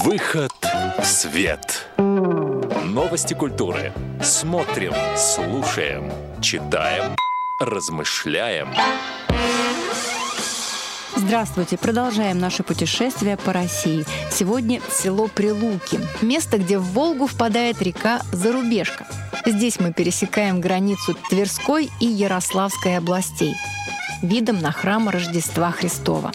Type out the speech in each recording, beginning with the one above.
Выход в свет. Новости культуры. Смотрим, слушаем, читаем, размышляем. Здравствуйте! Продолжаем наше путешествие по России. Сегодня село Прилуки. Место, где в Волгу впадает река Зарубежка. Здесь мы пересекаем границу Тверской и Ярославской областей. Видом на храм Рождества Христова.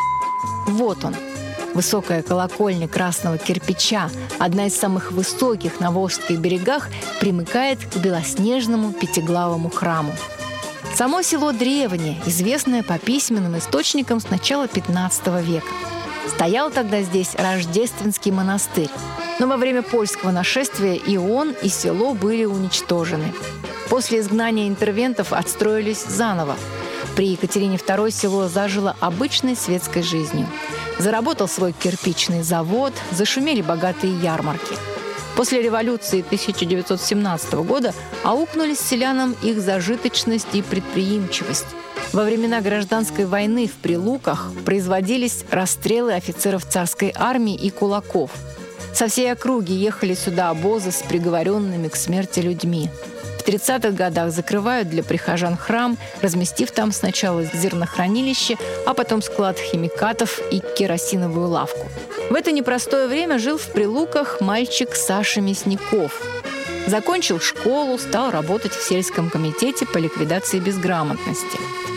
Вот он. Высокая колокольня красного кирпича, одна из самых высоких на Волжских берегах, примыкает к белоснежному пятиглавому храму. Само село древнее, известное по письменным источникам с начала 15 века. Стоял тогда здесь Рождественский монастырь. Но во время польского нашествия и он, и село были уничтожены. После изгнания интервентов отстроились заново. При Екатерине II село зажило обычной светской жизнью. Заработал свой кирпичный завод, зашумели богатые ярмарки. После революции 1917 года аукнулись селянам их зажиточность и предприимчивость. Во времена гражданской войны в Прилуках производились расстрелы офицеров царской армии и кулаков. Со всей округи ехали сюда обозы с приговоренными к смерти людьми. В 30-х годах закрывают для прихожан храм, разместив там сначала зернохранилище, а потом склад химикатов и керосиновую лавку. В это непростое время жил в Прилуках мальчик Саша Мясников. Закончил школу, стал работать в сельском комитете по ликвидации безграмотности. В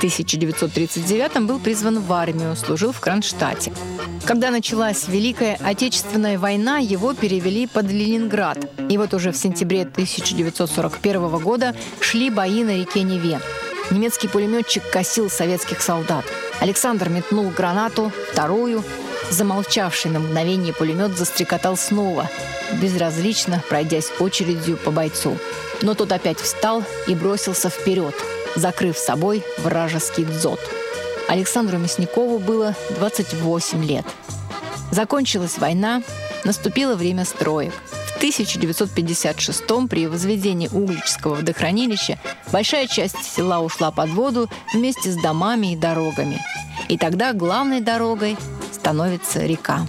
1939-м был призван в армию, служил в Кронштадте. Когда началась Великая Отечественная война, его перевели под Ленинград. И вот уже в сентябре 1941 года шли бои на реке Неве. Немецкий пулеметчик косил советских солдат. Александр метнул гранату, вторую. Замолчавший на мгновение пулемет застрекотал снова, безразлично пройдясь очередью по бойцу. Но тот опять встал и бросился вперед, закрыв собой вражеский дзот. Александру Мясникову было 28 лет. Закончилась война, наступило время строек. В 1956-м при возведении Угличского водохранилища большая часть села ушла под воду вместе с домами и дорогами. И тогда главной дорогой становится река.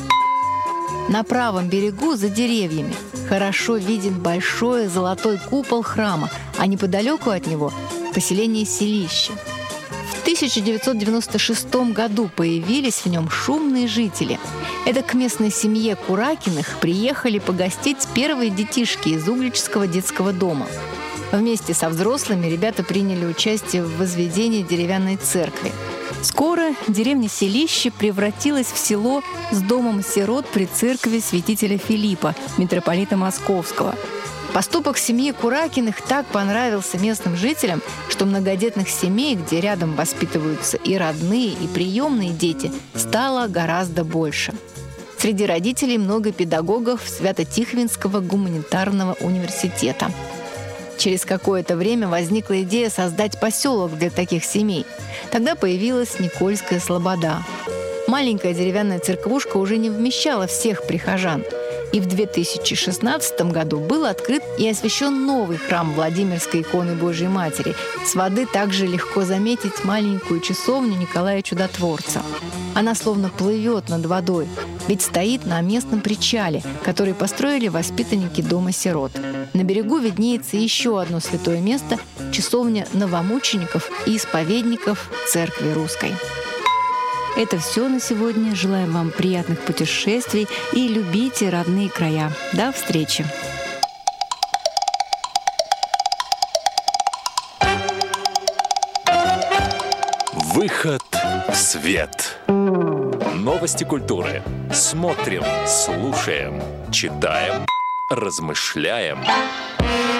На правом берегу, за деревьями, хорошо виден большой золотой купол храма, а неподалеку от него – поселение Селище. В 1996 году появились в нем шумные жители. Это к местной семье Куракиных приехали погостить первые детишки из Угличского детского дома. Вместе со взрослыми ребята приняли участие в возведении деревянной церкви. Скоро деревня Селище превратилась в село с домом сирот при церкви святителя Филиппа, митрополита Московского. Поступок семьи Куракиных так понравился местным жителям, что многодетных семей, где рядом воспитываются и родные, и приемные дети, стало гораздо больше. Среди родителей много педагогов Свято-Тихвинского гуманитарного университета. Через какое-то время возникла идея создать поселок для таких семей. Тогда появилась Никольская слобода. Маленькая деревянная церквушка уже не вмещала всех прихожан. И в 2016 году был открыт и освящен новый храм Владимирской иконы Божьей Матери. С воды также легко заметить маленькую часовню Николая Чудотворца. Она словно плывет над водой, ведь стоит на местном причале, который построили воспитанники дома сирот. На берегу виднеется еще одно святое место – часовня новомучеников и исповедников Церкви Русской. Это все на сегодня. Желаем вам приятных путешествий и любите родные края. До встречи! Выход в свет. Новости культуры. Смотрим, слушаем, читаем, размышляем.